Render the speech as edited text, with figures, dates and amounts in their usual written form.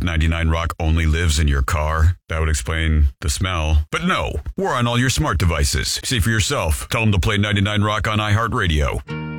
99 Rock only lives in your car? That would explain the smell. But no, we're on all your smart devices. See for yourself. Tell them to play 99 Rock on iHeartRadio.